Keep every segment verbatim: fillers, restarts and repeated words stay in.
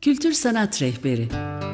Kültür Sanat Rehberi.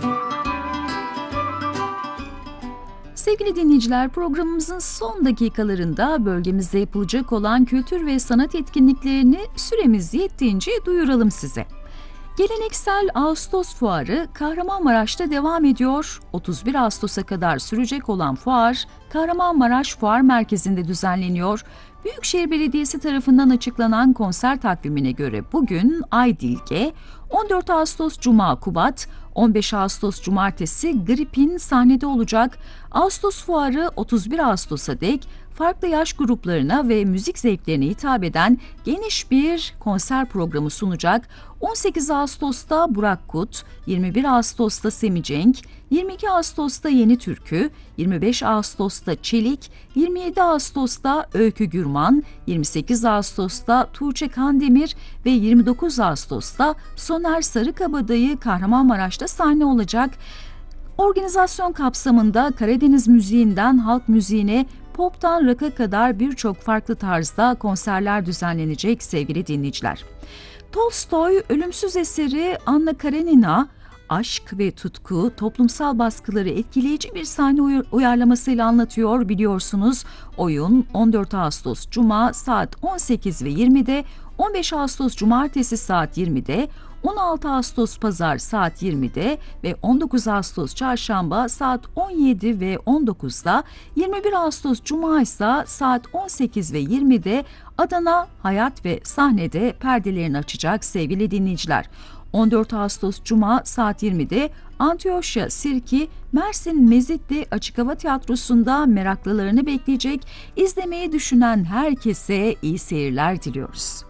Sevgili dinleyiciler, programımızın son dakikalarında bölgemizde yapılacak olan kültür ve sanat etkinliklerini süremiz yettiğince duyuralım size. Geleneksel Ağustos Fuarı Kahramanmaraş'ta devam ediyor. otuz bir Ağustos'a kadar sürecek olan fuar, Kahramanmaraş Fuar Merkezi'nde düzenleniyor. Büyükşehir Belediyesi tarafından açıklanan konser takvimine göre bugün Aydilge, on dört Ağustos Cuma Kubat, on beş Ağustos Cumartesi Gripin sahnede olacak. Ağustos Fuarı otuz bir Ağustos'a dek farklı yaş gruplarına ve müzik zevklerine hitap eden geniş bir konser programı sunacak. on sekiz Ağustos'ta Burak Kut, yirmi bir Ağustos'ta Semi Cenk, yirmi iki Ağustos'ta Yeni Türkü, yirmi beş Ağustos'ta Çelik, yirmi yedi Ağustos'ta Öykü Gürman, yirmi sekiz Ağustos'ta Tuğçe Kandemir ve yirmi dokuz Ağustos'ta Soner Sarıkabadayı Kahramanmaraş'ta sahne olacak. Organizasyon kapsamında Karadeniz müziğinden halk müziğine, pop'tan rock'a kadar birçok farklı tarzda konserler düzenlenecek sevgili dinleyiciler. Tolstoy ölümsüz eseri Anna Karenina, aşk ve tutku, toplumsal baskıları etkileyici bir sahne uyarlamasıyla anlatıyor biliyorsunuz. Oyun on dört Ağustos Cuma saat on sekiz ve yirmide, on beş Ağustos Cumartesi saat yirmide, on altı Ağustos Pazar saat yirmide ve on dokuz Ağustos Çarşamba saat on yedi ve on dokuzda, yirmi bir Ağustos Cuma ise saat on sekiz ve yirmide Adana Hayat ve sahnede perdelerini açacak sevgili dinleyiciler. on dört Ağustos Cuma saat yirmide Antioşya Sirki Mersin Mezitli Açık Hava Tiyatrosu'nda meraklılarını bekleyecek. İzlemeyi düşünen herkese iyi seyirler diliyoruz.